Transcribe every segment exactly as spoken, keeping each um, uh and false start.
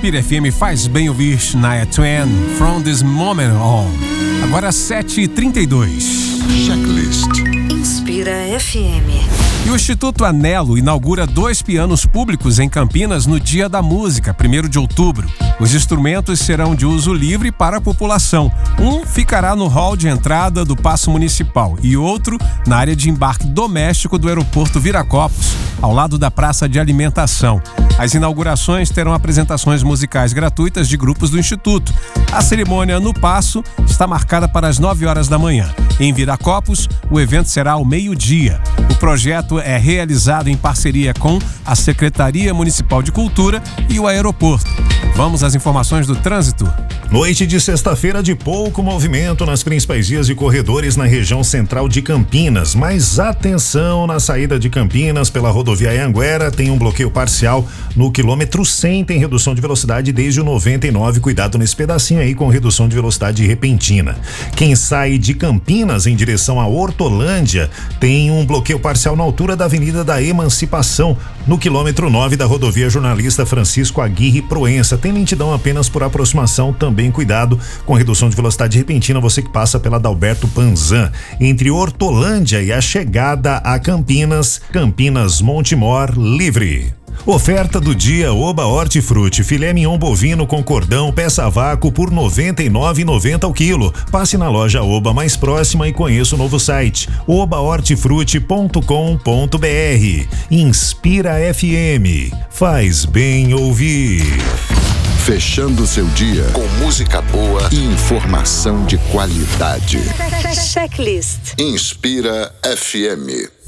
Inspira F M faz bem ouvir Shania Twain, From This Moment On. Agora sete e trinta e dois. Checklist. Inspira F M. E o Instituto Anelo inaugura dois pianos públicos em Campinas no Dia da Música, primeiro de outubro. Os instrumentos serão de uso livre para a população. Um ficará no hall de entrada do Paço Municipal e outro na área de embarque doméstico do aeroporto Viracopos, ao lado da praça de alimentação. As inaugurações terão apresentações musicais gratuitas de grupos do Instituto. A cerimônia no Paço está marcada para as nove horas da manhã. Em Viracopos, o evento será ao meio-dia. O projeto é realizado em parceria com a Secretaria Municipal de Cultura e o aeroporto. Vamos às informações do trânsito. Noite de sexta-feira de pouco movimento nas principais vias e corredores na região central de Campinas, mas atenção na saída de Campinas pela rodovia Anhanguera, tem um bloqueio parcial no quilômetro cem, tem redução de velocidade desde o noventa e nove, cuidado nesse pedacinho aí com redução de velocidade repentina. Quem sai de Campinas em direção a Hortolândia tem um bloqueio parcial na altura da Avenida da Emancipação, no quilômetro nove da rodovia Jornalista Francisco Aguirre Proença, tem lentidão apenas por aproximação, também cuidado com redução de velocidade repentina, você que passa pela Adalberto Panzan, entre Hortolândia e a chegada a Campinas, Campinas Montemor livre. Oferta do dia: Oba Hortifruti, filé mignon bovino com cordão, peça a vácuo por noventa e nove reais e noventa centavos ao quilo. Passe na loja Oba mais próxima e conheça o novo site oba hortifruti ponto com ponto br. Inspira F M, faz bem ouvir. Fechando seu dia com música boa e informação de qualidade. Checklist. Inspira F M.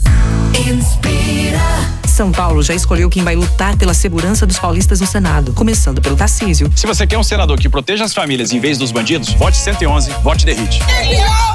Inspira. São Paulo já escolheu quem vai lutar pela segurança dos paulistas no Senado, começando pelo Tarcísio. Se você quer um senador que proteja as famílias em vez dos bandidos, vote cento e onze, vote Derrite.